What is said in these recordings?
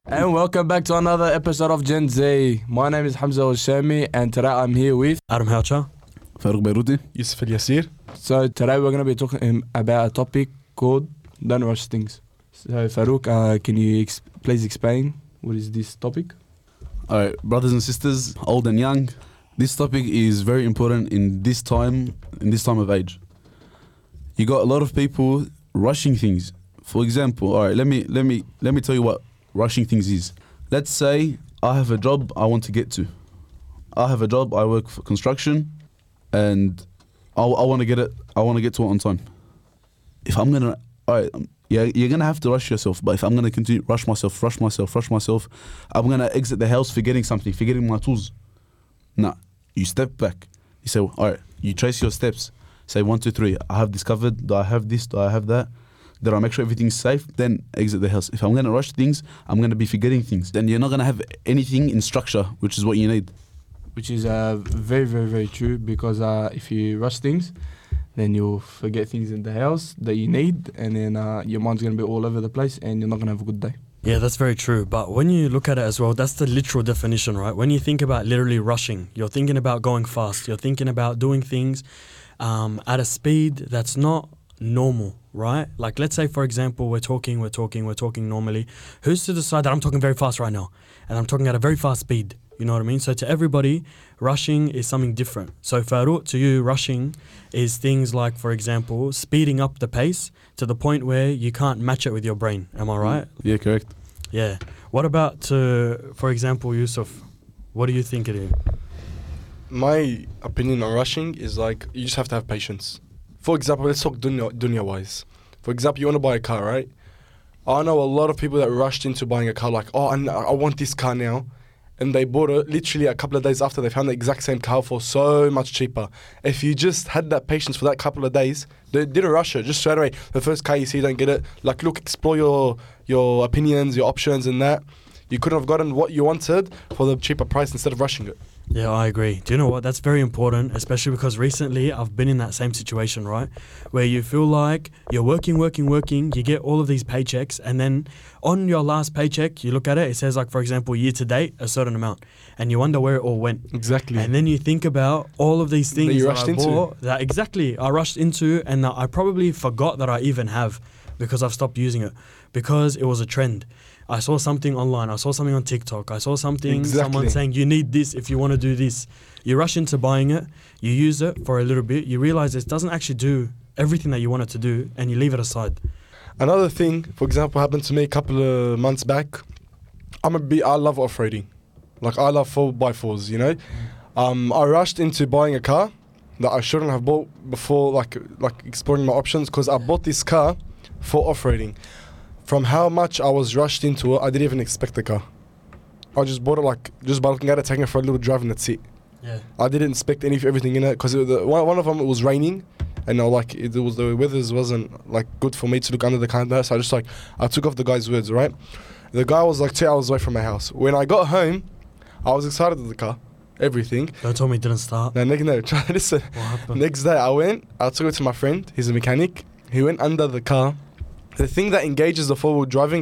And welcome back to another episode of Gen Z. My name is Hamza Oshami, and today I'm here with Adam Houcher. Farouk Beiruti. Yusuf Al Yassir. So today we're going to be talking about a topic called don't rush things. So Farouk, can you please explain what is this topic? Alright, brothers and sisters, old and young, this topic is very important in this time of age. You got a lot of people rushing things. For example, alright, let me tell you what rushing things is. Let's say I have a job I want to get to. I have a job, I work for construction, and I want to get it. I want to get to it on time. If I'm gonna, alright, yeah, you're gonna have to rush yourself. But if I'm gonna continue rush myself, I'm gonna exit the house forgetting something, forgetting my tools. Nah, you step back. You say, alright, you trace your steps. Say 1, 2, 3. I have this covered. Do I have this? Do I have that? Did I make sure everything's safe? Then exit the house. If I'm gonna rush things, I'm gonna be forgetting things. Then you're not gonna have anything in structure, which is what you need. Which is very, very, very true, because if you rush things, then you'll forget things in the house that you need, and then your mind's going to be all over the place and you're not going to have a good day. Yeah, that's very true. But when you look at it as well, that's the literal definition, right? When you think about literally rushing, you're thinking about going fast. You're thinking about doing things at a speed that's not normal, right? Like, let's say, for example, we're talking normally. Who's to decide that I'm talking very fast right now and I'm talking at a very fast speed? You know what I mean? So to everybody, rushing is something different. So Farouk, to you, rushing is things like, for example, speeding up the pace to the point where you can't match it with your brain. Am I right? Yeah, correct. Yeah. What about, for example, Yusuf? What do you think it is? My opinion on rushing is like you just have to have patience. For example, let's talk dunya-wise. For example, you want to buy a car, right? I know a lot of people that rushed into buying a car like, oh, I want this car now. And they bought it literally a couple of days after they found the exact same car for so much cheaper. If you just had that patience for that couple of days, they didn't rush it. Just straight away, the first car you see, don't get it. Like, look, explore your opinions, your options and that. You could have gotten what you wanted for the cheaper price instead of rushing it. Yeah, I agree. Do you know what? That's very important, especially because recently I've been in that same situation, right? Where you feel like you're working, you get all of these paychecks, and then on your last paycheck, you look at it, it says like, for example, year to date, a certain amount, and you wonder where it all went. Exactly. And then you think about all of these things that you rushed into. I rushed into, and that I probably forgot that I even have because I've stopped using it because it was a trend. I saw something online, I saw something on TikTok, I saw something, someone saying you need this if you want to do this. You rush into buying it, you use it for a little bit, you realize it doesn't actually do everything that you want it to do, and you leave it aside. Another thing, for example, happened to me a couple of months back. I love off-roading. Like, I love 4x4s, you know? I rushed into buying a car that I shouldn't have bought before, like exploring my options, because I bought this car for off-roading. From how much I was rushed into it, I didn't even expect the car. I just bought it just by looking at it, taking it for a little drive, and that's it. Yeah. I didn't expect everything in it, because one of them, it was raining, and the weather wasn't like good for me to look under the car and that, so I took off the guy's words, right? The guy was like 2 hours away from my house. When I got home, I was excited with the car, everything. Don't tell me it didn't start. No, try to listen. What happened? Next day I took it to my friend, he's a mechanic. He went under the car. The thing that engages the four-wheel driving,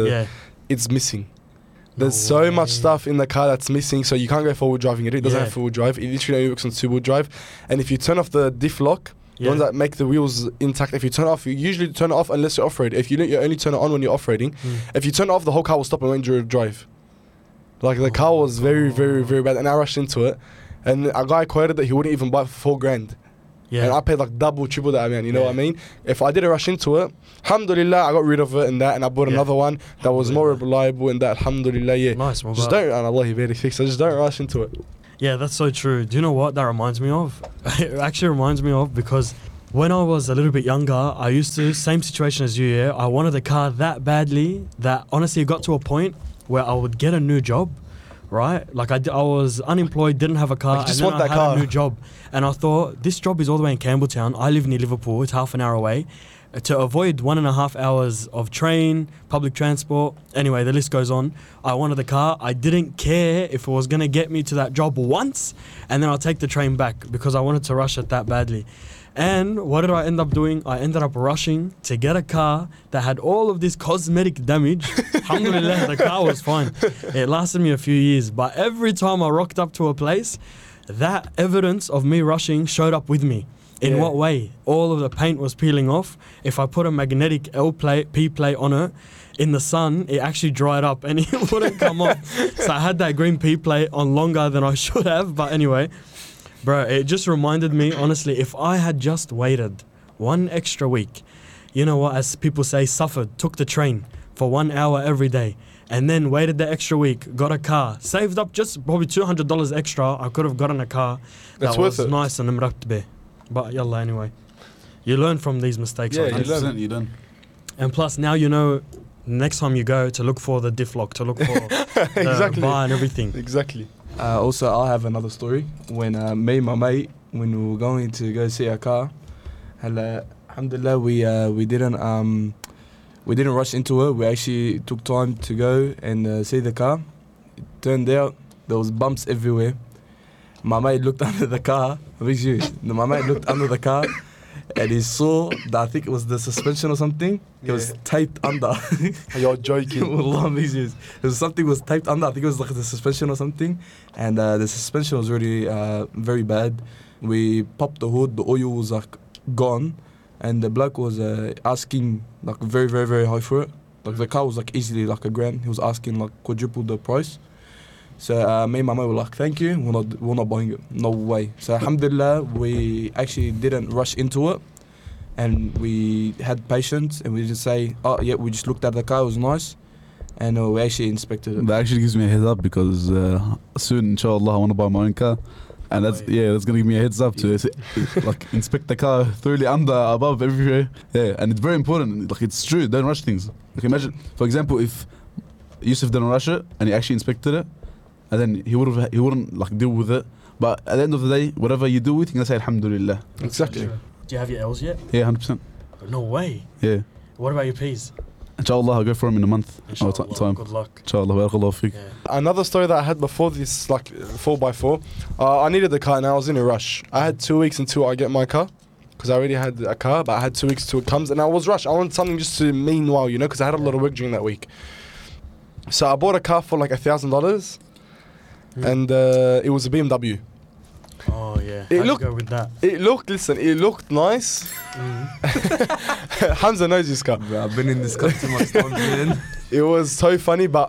it's missing. There's so much stuff in the car that's missing, so you can't go forward driving it. It doesn't have four-wheel drive. It literally only works on two-wheel drive. And if you turn off the diff lock, the ones that make the wheels intact, if you turn it off, you usually turn it off unless you're off-road. If you don't, you only turn it on when you're off-roading. If you turn it off, the whole car will stop and won't drive. Like, the car was very, very, very bad, and I rushed into it. And a guy quoted that he wouldn't even buy it for $4,000. Yeah. And I paid like double, triple that amount, you know what I mean? If I didn't rush into it, alhamdulillah, I got rid of it and that, and I bought another one that was more reliable and that, alhamdulillah, yeah. Nice, well, just don't, and Allah, very fixed. Just don't rush into it. Yeah, that's so true. Do you know what that reminds me of? It actually reminds me of, because when I was a little bit younger, I used to, same situation as you, yeah. I wanted a car that badly that honestly it got to a point where I would get a new job, right? Like I was unemployed, didn't have a car, like and then I had a new job. And I thought, this job is all the way in Campbelltown. I live near Liverpool, it's half an hour away. To avoid 1.5 hours of train, public transport, anyway, the list goes on. I wanted the car. I didn't care if it was going to get me to that job once, and then I'll take the train back because I wanted to rush it that badly. And what did I end up doing? I ended up rushing to get a car that had all of this cosmetic damage. Alhamdulillah, the car was fine. It lasted me a few years. But every time I rocked up to a place, that evidence of me rushing showed up with me. In what way? All of the paint was peeling off. If I put a magnetic P plate on it, in the sun, it actually dried up and it wouldn't come off. So I had that green P plate on longer than I should have. But anyway, bro, it just reminded me, honestly, if I had just waited 1 extra week, you know what, as people say, suffered, took the train for 1 hour every day, and then waited the extra week, got a car, saved up just probably $200 extra, I could have gotten a car that was nice and mraktbe. But yallah, anyway. You learn from these mistakes. Yeah, you learn. And plus, now you know, next time you go, to look for the diff lock, to look for the bar and everything. Exactly. Also, I'll have another story. When me and my mate, when we were going to go see a car, alhamdulillah, we didn't rush into it. We actually took time to go and see the car. It turned out there was bumps everywhere. My mate looked under the car. My mate looked under the car, and he saw that, I think it was the suspension or something. It was taped under. You're joking. Something was taped under. I think it was like the suspension or something. And the suspension was really very bad. We popped the hood. The oil was like gone. And the bloke was asking like very, very, very high for it. Like the car was like easily like $1,000. He was asking like quadruple the price. So me and my mate were like, thank you, we're not buying it, no way. So alhamdulillah, we actually didn't rush into it, and we had patience, and we just say, oh yeah, we just looked at the car, it was nice, and we actually inspected it. That actually gives me a heads up because soon, inshallah, I want to buy my own car. And that's gonna give me a heads up to like inspect the car thoroughly, under, above, everywhere. Yeah, and it's very important. Like, it's true, don't rush things. Like, imagine, for example, if Yusuf didn't rush it and he actually inspected it, and then he wouldn't like deal with it. But at the end of the day, whatever you do with, you're gonna say alhamdulillah. Exactly. Do you have your L's yet? Yeah, 100%. No way. Yeah. What about your P's? Inshallah, I'll go for him in a month. Inshallah, time. good luck. Inshallah, barakallahu feek. Yeah. Another story that I had before this, like 4x4, I needed the car and I was in a rush. I had 2 weeks until I get my car, because I already had a car, but I had 2 weeks till it comes, and I was rushed. I wanted something just to meanwhile, you know, because I had a lot of work during that week. So I bought a car for like $1,000, and it was a BMW. Oh yeah. How'd you go with that? It looked nice. Hamza knows this car. I've been in this car too much time, man. It was so funny, but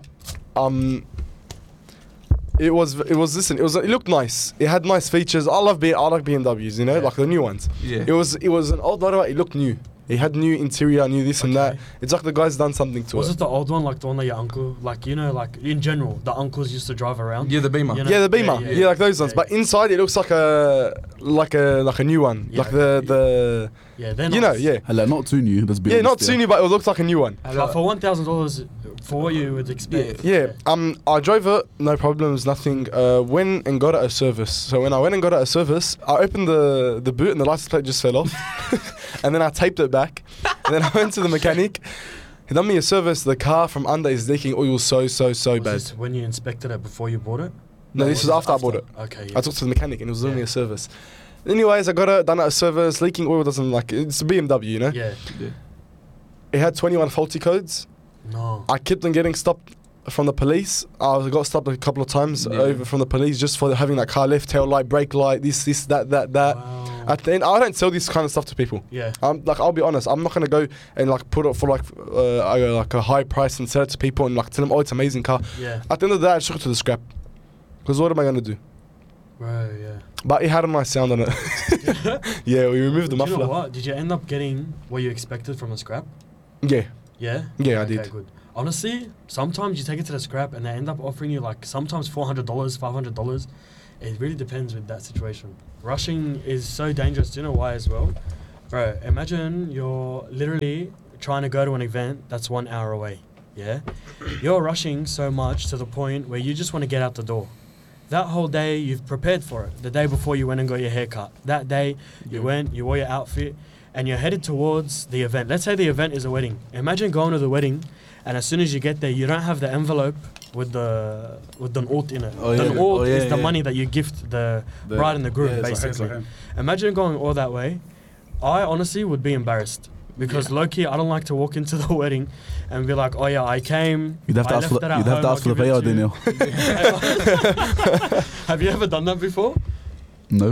it looked nice. It had nice features. I like BMWs, you know, like the new ones. Yeah. It was an old motorbike. It looked new. It had new interior, new this and that. It's like the guy's done something to it. Was it the old one, like the one that your uncle, like, you know, like in general, the uncles used to drive around? Yeah, the Beamer. You know? Yeah, the Beamer. Yeah, like those ones. But inside it looks like a new one. Yeah, like the yeah, they're you nice. know, yeah. Hala, not too new. Let's be Yeah, honest, not too new, but it looks like a new one. But for $1,000, for what you would expect. Yeah. I drove it, no problems, nothing. Went and got it a service. So when I went and got it a service, I opened the boot and the license plate just fell off. And then I taped it back. And then I went to the mechanic. He done me a service. The car from under is leaking oil so Was bad. this when you inspected it before you bought it? No, this was after I bought it. Okay. Yeah. I talked to the mechanic and it was doing me a service. Anyways, I got it, done it a service. Leaking oil doesn't like it. It's a BMW, you know? Yeah. It had 21 faulty codes. No. I kept on getting stopped from the police. I got stopped a couple of times over from the police just for having that car left tail light, brake light, this, that. Wow. At the end, I don't sell this kind of stuff to people. Yeah. I'll be honest. I'm not gonna go and like put it for like a high price and sell it to people and like tell them, oh, it's an amazing car. Yeah. At the end of the day, I just took it to the scrap. Because what am I gonna do? Right. Yeah. But it had a nice sound on it. Yeah, we removed the Do you muffler. know what? Did you end up getting what you expected from the scrap? Yeah. Yeah. Yeah, I Okay, did. Good. Honestly, sometimes you take it to the scrap and they end up offering you like sometimes $400, $500. It really depends with that situation. Rushing is so dangerous. Do you know why as well? Bro, imagine you're literally trying to go to an event that's 1 hour away. Yeah? You're rushing so much to the point where you just want to get out the door. That whole day you've prepared for it. The day before you went and got your hair cut. That day you went, you wore your outfit, and you're headed towards the event. Let's say the event is a wedding. Imagine going to the wedding, and as soon as you get there, you don't have the envelope with the note in it. The note is the money that you gift the bride and the groom, basically. Imagine going all that way, I honestly would be embarrassed. Because low-key, I don't like to walk into the wedding and be like, oh yeah, I came. You'd have to I ask left for, it at you'd have to home, ask for I'll the give it payout, to Daniel. Have you ever done that before? No.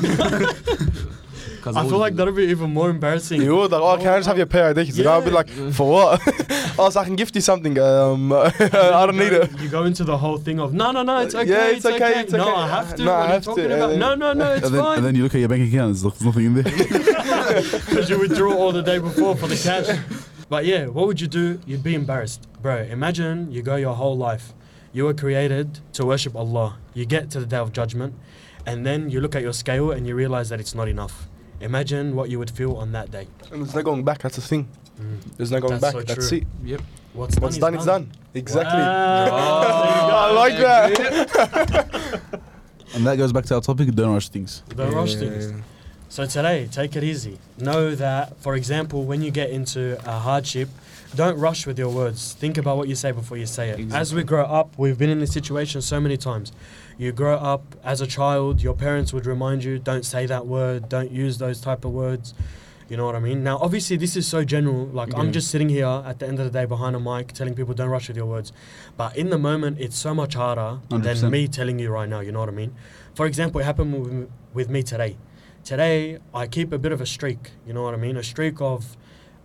I feel like that'll be even more embarrassing. You would like, oh, can I just have your payout? He's like, I'll be like, for what? Oh, so I can gift you something. I don't need it. You go into the whole thing of no, it's okay. Yeah, it's okay, it's No, okay. I have to. No, I what are you have to, talking and about? then- No, it's fine. And then you look at your bank account, there's nothing in there. Because you withdrew all the day before for the cash. But yeah, what would you do? You'd be embarrassed. Bro, imagine you go your whole life. You were created to worship Allah. You get to the day of judgment, and then you look at your scale and you realize that it's not enough. Imagine what you would feel on that day. And there's no going back. That's the thing. There's no going That's back. so That's true. it. Yep. What's done is done. Exactly. Wow. I like that. And that goes back to our topic, don't rush things. The rush things. So today, take it easy. Know that, for example, when you get into a hardship, don't rush with your words. Think about what you say before you say it. Exactly. As we grow up, we've been in this situation so many times. You grow up as a child, your parents would remind you, don't say that word, don't use those type of words. You know what I mean? Now, obviously, this is so general. Like, I'm just sitting here at the end of the day behind a mic telling people don't rush with your words. But in the moment, it's so much harder 100%. than me telling you right now. You know what I mean? For example, it happened with me today. Today, I keep a bit of a streak. You know what I mean? A streak of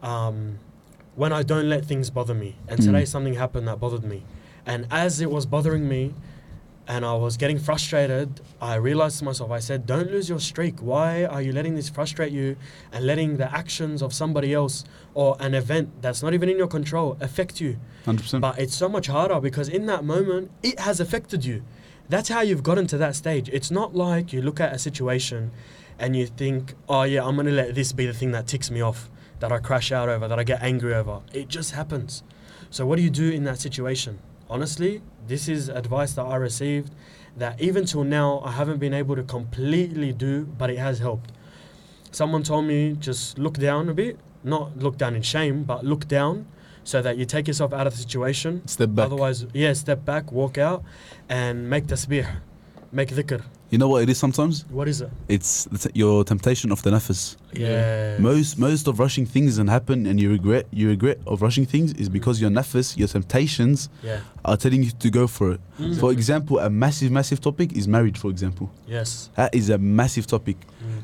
when I don't let things bother me. And today, something happened that bothered me. And as it was bothering me, and I was getting frustrated, I realized to myself, I said, don't lose your streak. Why are you letting this frustrate you and letting the actions of somebody else or an event that's not even in your control affect you? 100%. But it's so much harder because in that moment, it has affected you. That's how you've gotten to that stage. It's not like you look at a situation and you think, oh yeah, I'm going to let this be the thing that ticks me off, that I crash out over, that I get angry over. It just happens. So what do you do in that situation? Honestly, this is advice that I received that even till now I haven't been able to completely do, but it has helped. Someone told me just look down a bit, not look down in shame, but look down so that you take yourself out of the situation. Step back. Otherwise, step back, walk out and make tasbih, make dhikr. You know what it is sometimes? What is it? It's your temptation of the nafs. Yeah. Most of rushing things and happen and you regret of rushing things is because your nafs, your temptations are telling you to go for it. For example, a massive topic is marriage, for example. Yes. That is a massive topic.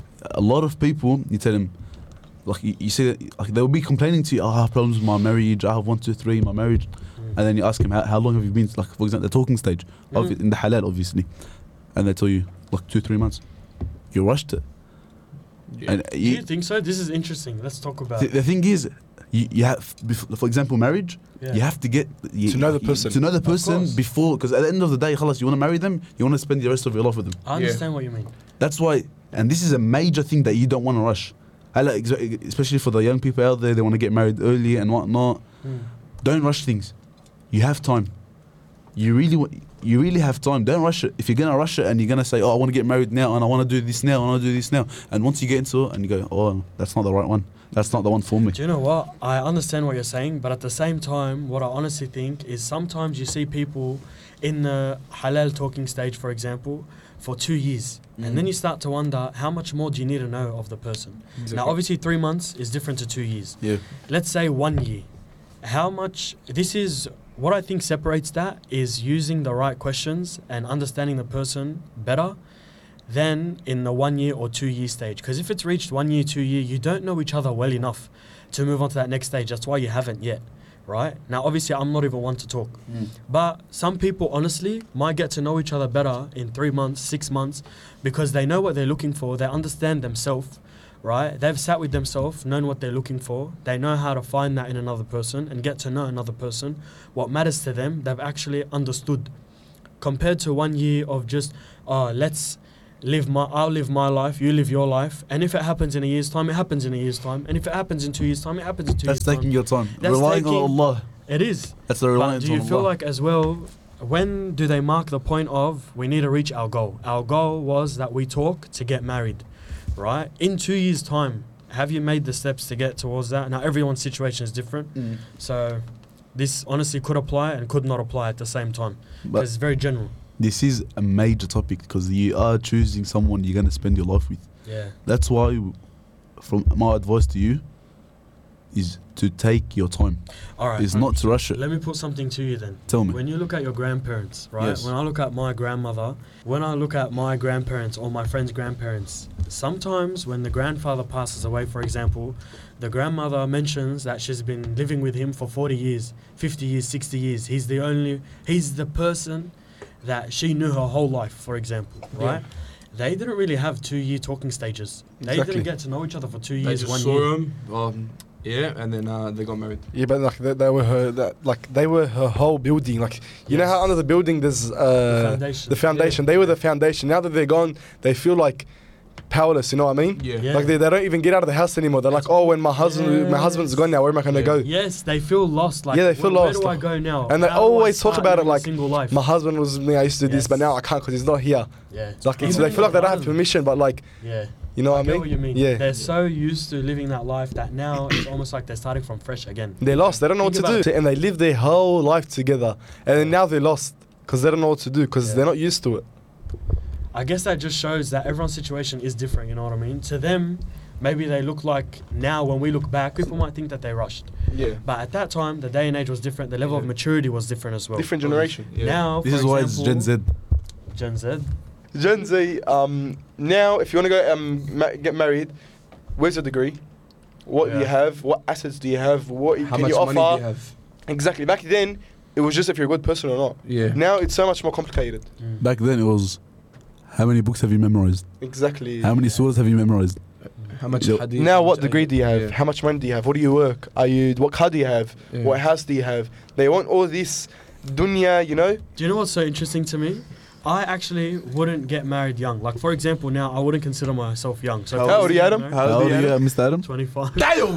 A lot of people, you tell them, like you say, like they'll be complaining to you, I have problems with my marriage, I have 1, 2, 3 in my marriage. And then you ask them, how long have you been, like for example, the talking stage, in the halal obviously. And they tell you, like 2-3 months. You rushed it. Yeah. And Do you think so? This is interesting. Let's talk about it. the thing is, you have, for example, marriage, you have to get... To know the person. To know the person course. before, because at the end of the day, khalas, you want to marry them, you want to spend the rest of your life with them. I understand what you mean. That's why, and this is a major thing that you don't want to rush. Especially for the young people out there, they want to get married early and whatnot. Don't rush things. You have time. You really have time. Don't rush it. If you're gonna rush it and you're gonna say, "Oh, I want to get married now and I want to do this now, I want to do this now," and once you get into it and you go, "Oh, that's not the right one. That's not the one for me." Do you know what? I understand what you're saying, but at the same time, what I honestly think is sometimes you see people in the halal talking stage, for example, for 2 years. And then you start to wonder, how much more do you need to know of the person? Now, obviously, 3 months is different to 2 years. Yeah. Let's say 1 year. How much... This is... What I think separates that is using the right questions and understanding the person better than in the 1 year or 2 year stage. Because if it's reached 1 year, 2 year, you don't know each other well enough to move on to that next stage. That's why you haven't yet, right? Now, obviously, I'm not even one to talk. But some people, honestly, might get to know each other better in 3 months, 6 months, because they know what they're looking for. They understand themselves, right? They've sat with themselves, known what they're looking for. They know how to find that in another person and get to know another person. What matters to them, they've actually understood. Compared to 1 year of just, I'll live my life, you live your life. And if it happens in a year's time, it happens in a year's time. And if it happens in 2 years' time, it happens in 2 years' That's time. taking your time. That's Relying on taking- Allah. It is. That's the But reliance do you on feel Allah. like as well, when do they mark the point of we need to reach our goal? Our goal was that we talk to get married, right? In 2 years' time, have you made the steps to get towards that? Now, everyone's situation is different. So this honestly could apply and could not apply at the same time. But Because it's very general. this is a major topic because you are choosing someone you're going to spend your life with. Yeah. That's why from my advice to you is to take your time. All right. Is not to rush it. Let me put something to you then. Tell me. When you look at your grandparents, right? Yes. When I look at my grandmother, when I look at my grandparents or my friend's grandparents, sometimes when the grandfather passes away, for example, the grandmother mentions that she's been living with him for 40 years, 50 years, 60 years. He's the person that she knew her whole life, for example, right? They didn't really have 2-year talking stages. They Exactly. didn't get to know each other for 2 They years, just 1 saw year. him, and then they got married. Yeah, but like they were her whole building. Like you know Yes. how under the building there's foundation. the foundation. Yeah. They were the foundation. Now that they're gone, they feel like powerless. You know what I mean? Yeah. Yeah. Like they don't even get out of the house anymore. They're like, oh, when my husband's gone now, where am I gonna Yeah. go? Yes, they feel lost. Like, Yeah, they feel where lost. do I go now? And they How do I always talk start about it living a like, single life. My husband was with me. I used to do this, Yes. but now I can't because he's not here. Yeah. Like Even so they in feel like they don't have Ramadan. permission, but like Yeah. you know what I get mean? what you mean. Yeah. They're so used to living that life that now it's almost like they're starting from fresh again. They're lost. They don't know Think what to about do, and they live their whole life together, and then now they're lost because they don't know what to do because Yeah. they're not used to it. I guess that just shows that everyone's situation is different, you know what I mean? To them, maybe they look like now when we look back, people might think that they rushed. Yeah. But at that time, the day and age was different, the level of Yeah. maturity was different as well. Different generation. Yeah. Now, This for is why it's Gen example, Z. Gen Z. Gen Z, now if you want to go get married, where's your degree? What do you Yeah. have? What assets do you have? What How can much you money offer? do you have? Exactly. Back then, it was just if you're a good person or not. Yeah. Now it's so much more complicated. Back then it was, how many books have you memorized? Exactly. How many surahs have you memorized? How much? Yo- hadith, Now, how what much degree do you have? Yeah. How much money do you have? What do you work? What car do you have? Yeah. What house do you have? They want all this dunya, you know? Do you know what's so interesting to me? I actually wouldn't get married young. Like, for example, now I wouldn't consider myself young. So if How I was old are you, to get Adam? married- How old are you, Mr. Adam? 25.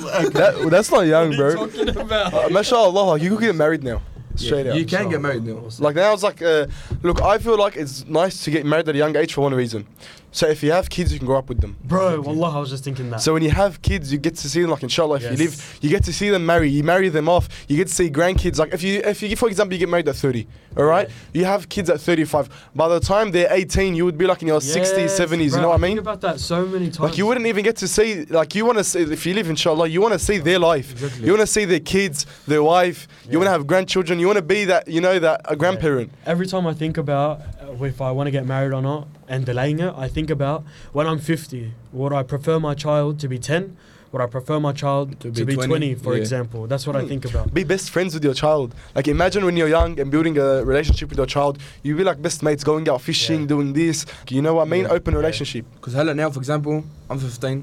That's not young, What are you bro. talking about? Mashallah, you could get married now. Straight Yeah. out. You can get married now. Like now it's like, look, I feel like it's nice to get married at a young age for one reason. So if you have kids, you can grow up with them. Bro, wallah, I was just thinking that. So when you have kids, you get to see them. Like inshallah, if you Yes. live, you get to see them marry. You marry them off. You get to see grandkids. Like if you, for example, you get married at 30, all right? Yeah. You have kids at 35. By the time they're 18, you would be like in your 60s, Yes, 70s. bro, You know what I think mean? about that so many times. Like you wouldn't even get to see. Like you want to see if you live inshallah, you want to see their life. Exactly. You want to see their kids, their wife. You Yeah. want to have grandchildren. You want to be that. You know that a grandparent. Every time I think about if I want to get married or not and delaying it, I think about when I'm 50, would I prefer my child to be 10? Would I prefer my child to be 20, for Yeah. example? That's what I think about. Be best friends with your child. Like imagine when you're young and building a relationship with your child, you be like best mates, going out fishing, Yeah. doing this. You know what I mean? Yeah. Open relationship. Because now, for example, I'm 15.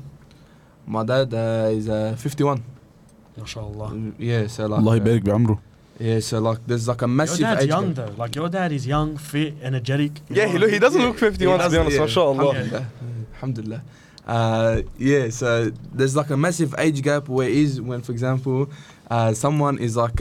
My dad is 51. MashaAllah. Yeah, so like. Allah يبارك بعمره. Yeah, so like there's like a massive Your dad's age young gap. though. Like your dad is young, fit, energetic. You Yeah, know he doesn't Yeah. look 51 to be honest. Yeah. Mashallah. Alhamdulillah. Yeah, so there's like a massive age gap where when, for example, someone is like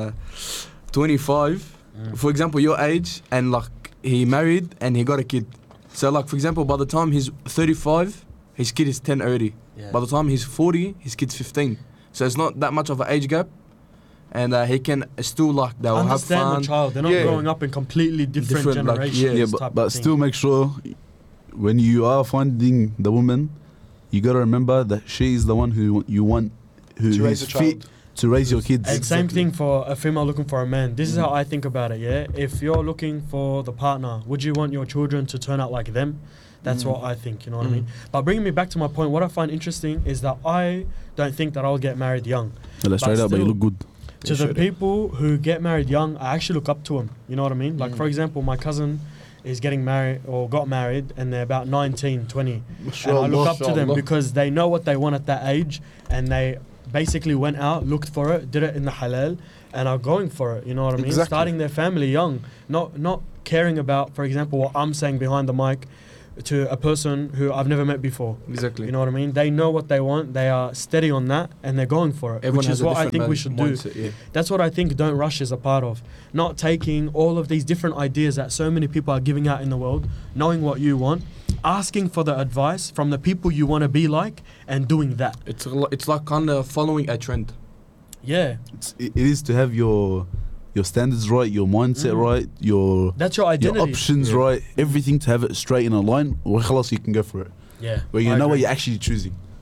25, for example, your age, and like he married and he got a kid. So like, for example, by the time he's 35, his kid is 10 already. Yeah. By the time he's 40, his kid's 15. So it's not that much of an age gap. And he can still like, they'll have Understand fun. the child. They're not Yeah. growing up in completely different, Different, like, generations. yeah, Yeah, type but of thing. still make sure when you are finding the woman, you gotta remember that she is the one who you want, To who raise is a fit child. to raise your kids. And same thing for a female looking for a man. This is how I think about it, yeah? If you're looking for the partner, would you want your children to turn out like them? That's what I think, you know what I mean? But bringing me back to my point, what I find interesting is that I don't think that I'll get married young. Like, straight up, but you still- look good. To the people who get married young, I actually look up to them, you know what I mean? Like, for example, my cousin is getting married or got married and they're about 19, 20. And I look up to them because they know what they want at that age and they basically went out, looked for it, did it in the halal, and are going for it. You know what I mean? Exactly. Starting their family young, not caring about, for example, what I'm saying behind the mic to a person who I've never met before. Exactly. You know what I mean? They know what they want. They are steady on that, and they're going for it, Everyone which has is a what I different think we should do. mindset, yeah. That's what I think Don't Rush is a part of. Not taking all of these different ideas that so many people are giving out in the world, knowing what you want, asking for the advice from the people you want to be like, and doing that. It's like kind of following a trend. Yeah, It is to have your standards right, your mindset right, your that's your identity. options Yeah. right, everything to have it straight in a line. Or خلاص, you can go for it. Yeah, Where you I know what agree. you're actually choosing.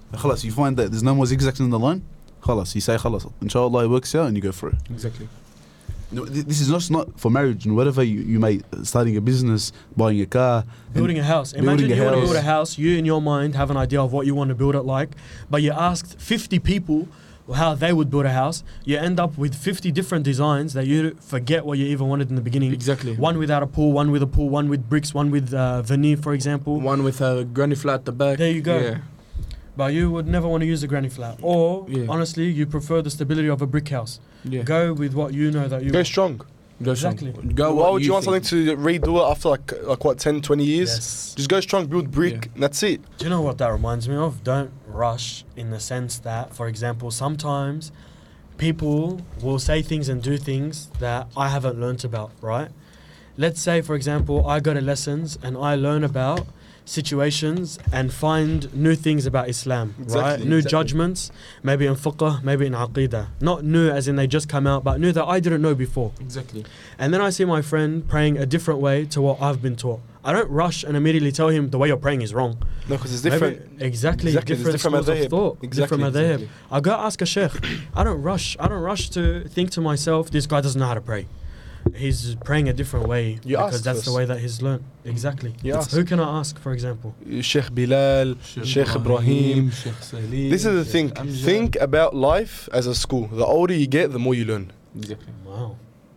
خلاص, you find that there's no more zigzags in the line, خلاص, you say خلاص, inshallah it works out and you go for it. Exactly. No, this is just not for marriage and whatever you may, starting a business, buying a car, Building a house. Imagine you want to build a house, you in your mind have an idea of what you want to build it like, but you asked 50 people how they would build a house. You end up with 50 different designs that you forget what you even wanted in the beginning. Exactly. One without a pool, one with a pool, one with bricks, one with veneer, for example. One with a granny flat at the back. There you go. Yeah. But you would never want to use a granny flat. Or, honestly, you prefer the stability of a brick house. Yeah. Go with what you know that you Go want. strong. Go Exactly. strong. Go Why what would you want think. something to redo it after like what 10, 20 years? Yes. Just go strong, build brick, and that's it. Do you know what that reminds me of? Don't rush in the sense that, for example, sometimes people will say things and do things that I haven't learnt about, right? Let's say, for example, I go to lessons and I learn about situations and find new things about Islam, right? Exactly, New exactly. judgments, maybe in fiqh, maybe in aqidah. Not new as in they just come out, but new that I didn't know before. Exactly. And then I see my friend praying a different way to what I've been taught. I don't rush and immediately tell him the way you're praying is wrong. No, because it's different. Maybe, exactly, Exactly, there's different different schools of madhab. thought. Exactly, Different madhab. exactly. I'll go ask a sheikh. I don't rush to think to myself, this guy doesn't know how to pray. He's praying a different way You because ask that's the first. way that he's learned. Exactly. You ask. Who can I ask, for example? Sheikh Bilal, Sheikh Ibrahim. Sheikh Salim. This is the thing. Amjad. Think about life as a school. The older you get, the more you learn. Exactly. Wow.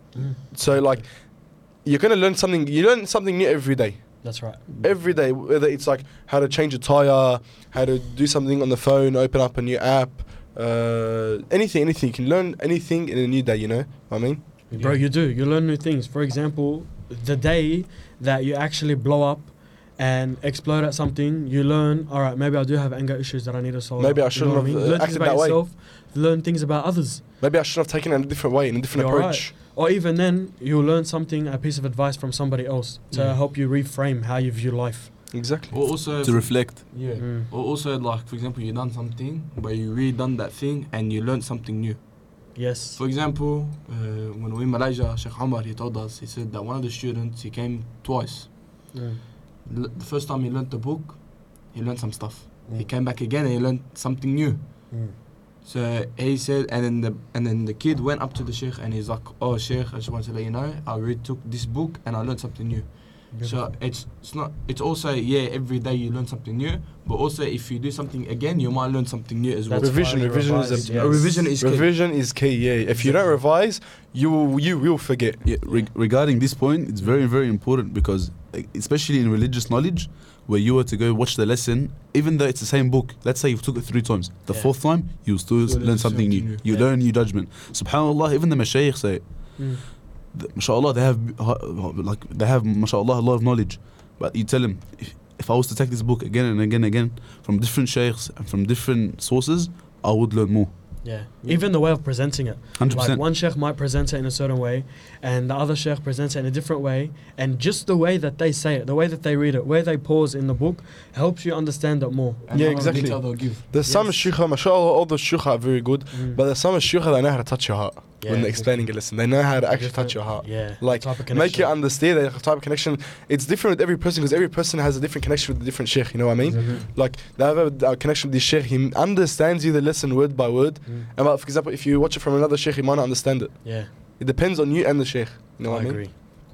So like, you're gonna learn something. You learn something new every day. That's right. Every day, whether it's like how to change a tire, how to do something on the phone, open up a new app, anything. You can learn anything in a new day. You know what I mean? Bro, you do. You learn new things. For example, the day that you actually blow up and explode at something, you learn, all right, maybe I do have anger issues that I need to solve. Maybe I You know shouldn't what have, Learn things acted about that way. yourself, learn things about others. Maybe I should have taken it in a different way, in a different You're approach. Or even then, you'll learn something, a piece of advice from somebody else to Yeah. help you reframe how you view life. Exactly. Or also To reflect. Yeah. Mm. Or also, like, for example, you done something where you really done that thing and you learned something new. Yes. For example, when we were in Malaysia, Sheikh Omar, he told us, he said that one of the students, he came twice. Mm. The first time he learned the book, he learned some stuff. He Mm. came back again and he learned something new. Mm. So he said, and then the kid went up to the Sheikh and he's like, "Oh Sheikh, I just want to let you know, I really took this book and I learned something new." So it's also every day you learn something new, but also if you do something again, you might learn something new as well. That's Revision why you is revise, a yes. Revision is key. Revision is key. Yeah. If you don't revise, you will forget. Yeah, regarding this point, it's very, very important because, like, especially in religious knowledge, where you were to go watch the lesson, even though it's the same book, let's say you've took it 3 times, the Yeah. 4th time, you still learn something new. You learn new judgment. Subhanallah, even the mashayikh say, Mm. mashallah, they have, mashallah, a lot of knowledge. But you tell them, if I was to take this book again and again and again from different shaykhs and from different sources, I would learn more. Yeah. Even the way of presenting it. 100%. Like one sheikh might present it in a certain way and the other sheikh presents it in a different way, and just the way that they say it, the way that they read it, where they pause in the book helps you understand it more. And Yeah, how much exactly. detail they'll give. There's some Yes. shuyukh, mashallah, all the shuyukh are very good, Mm. but there's some shuyukh that know how to touch your heart Yeah, when they're explaining a lesson. They know how to actually touch your heart. Yeah. Like, type of Make you connection. understand that type of connection. It's different with every person because every person has a different connection with a different sheikh. You know what I mean? Like they have a connection with this sheikh. He understands you the lesson word by word. Mm. And for example, if you watch it from another sheikh, he might not understand it. Yeah. It depends on you and the sheikh. You know I what I mean? agree.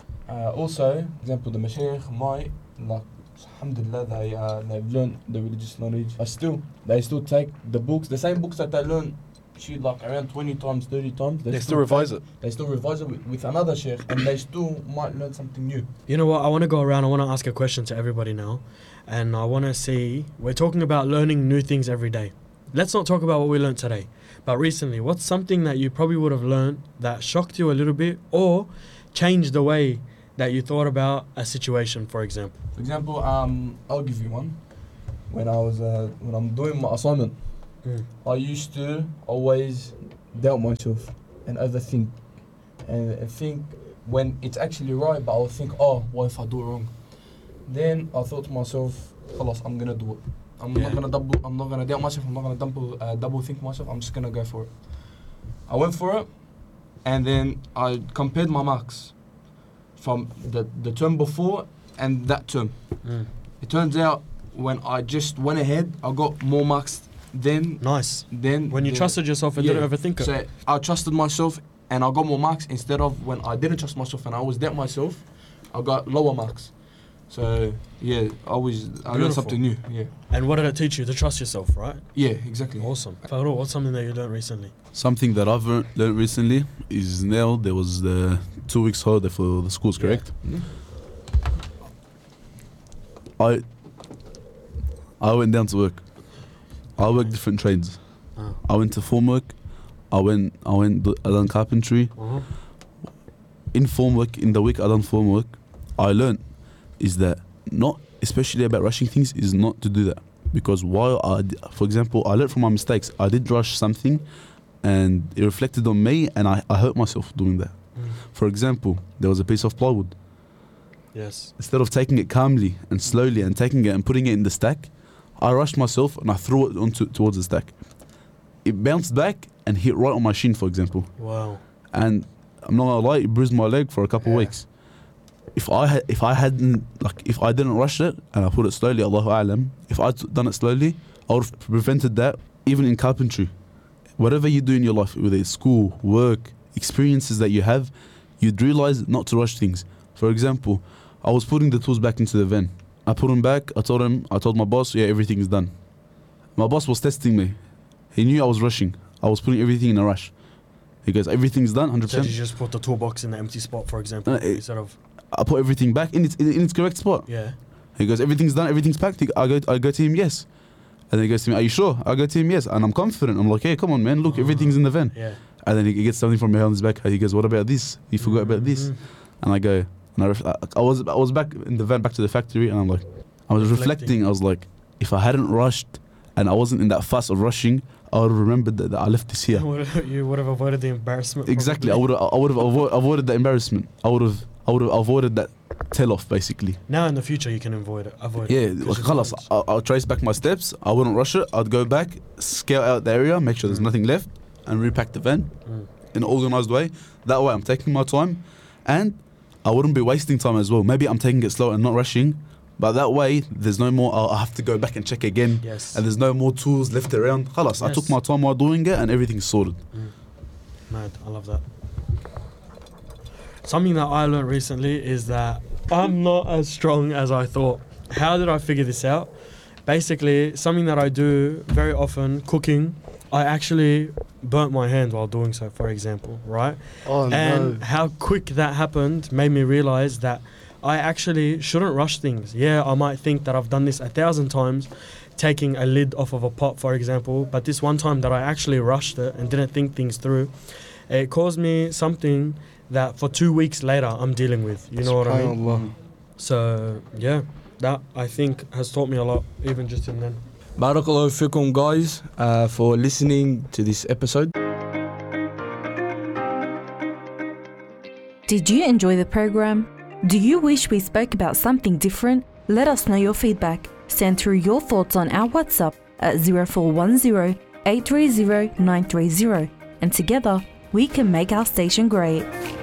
Also, example, the Mashaykh might, like, alhamdulillah, they've learned the religious knowledge. But they still take the books, the same books that they learn, like around 20 times, 30 times. They still revise it. They still revise it with another Sheikh, and they still might learn something new. You know what? I want to go around. I want to ask a question to everybody now. And I want to see, we're talking about learning new things every day. Let's not talk about what we learned today. But recently, what's something that you probably would have learned that shocked you a little bit or changed the way that you thought about a situation, for example? For example, I'll give you one. When I'm doing my assignment, I used to always doubt myself and overthink. And think when it's actually right, but I'll think, oh, what if I do it wrong? Then I thought to myself, خلاص, I'm gonna do it. I'm not gonna doubt myself. I'm not gonna double think myself. I'm just gonna go for it. I went for it, and then I compared my marks from the term before and that term. It turns out when I just went ahead, I got more marks Then Nice. then When you trusted yourself and didn't overthink it. So I trusted myself and I got more marks instead of when I didn't trust myself and I always doubt myself, I got lower marks. So yeah, I learned Beautiful. something new. Yeah. And what did it teach you? To trust yourself, right? Yeah, exactly. Awesome. Farouk, what's something that you learned recently? Something that I've learned recently is now there was the 2 weeks holiday for the schools, correct? Yeah. I went down to work. I worked different trades. Oh. I went to formwork. I done carpentry. Uh-huh. In formwork, in the week I done formwork, I learned is that not, especially about rushing things, is not to do that. Because for example, I learned from my mistakes. I did rush something and it reflected on me and I hurt myself doing that. For example, there was a piece of plywood. Yes. Instead of taking it calmly and slowly and taking it and putting it in the stack, I rushed myself and I threw it towards the stack. It bounced back and hit right on my shin, for example. Wow. And I'm not gonna lie, it bruised my leg for a couple of weeks. If I didn't rush it and I put it slowly, Allahu A'lam, if I'd done it slowly, I would have prevented that. Even in carpentry, whatever you do in your life, whether it's school, work, experiences that you have, you'd realize not to rush things. For example, I was putting the tools back into the van. I put them back. I told my boss, yeah, everything is done. My boss was testing me. He knew I was rushing. I was putting everything in a rush. He goes, everything's done, 100%. So you just put the toolbox in the empty spot, for example, instead of... I put everything back in its correct spot. Yeah. He goes, everything's done, everything's packed. I go to him, yes. And then he goes to me, are you sure? I go to him, yes. And I'm confident. I'm like, hey, come on, man, look, everything's in the van. Yeah. And then he gets something from behind his back. He goes, what about this? You forgot about this. And I go, and I was back in the van, back to the factory, and I was reflecting. I was like, if I hadn't rushed and I wasn't in that fuss of rushing, I would have remembered that I left this here. You would have avoided the embarrassment. Exactly. Probably. I would have avoided the embarrassment. I would have avoided that tell-off, basically. Now in the future you can avoid it. Yeah, like, khalas, I'll trace back my steps. I wouldn't rush it. I'd go back, scale out the area, make sure there's nothing left, and repack the van in an organised way. That way I'm taking my time, and I wouldn't be wasting time as well. Maybe I'm taking it slow and not rushing, but that way there's no more, I'll have to go back and check again. Yes. And there's no more tools left around. Khalas, I took my time while doing it and everything's sorted. Mad, I love that. Something that I learned recently is that I'm not as strong as I thought. How did I figure this out? Basically, something that I do very often, cooking, I actually burnt my hand while doing so, for example, right? Oh, and no. how quick that happened made me realize that I actually shouldn't rush things. Yeah, I might think that I've done this 1,000 times, taking a lid off of a pot, for example, but this one time that I actually rushed it and didn't think things through, it caused me something that for 2 weeks later I'm dealing with. You know what I mean? SubhanAllah. So, yeah, that I think has taught me a lot, even just in then. Barakallahu fikum, guys, for listening to this episode. Did you enjoy the program? Do you wish we spoke about something different? Let us know your feedback. Send through your thoughts on our WhatsApp at 0410 830 930, and together we can make our station great.